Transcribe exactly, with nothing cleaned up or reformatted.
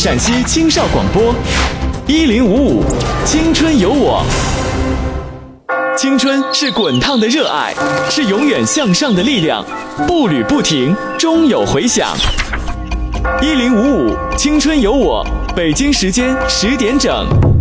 陕西青少广播，一零五五，青春有我。青春是滚烫的热爱，是永远向上的力量，步履不停，终有回响。一零五五，青春有我，北京时间十点整。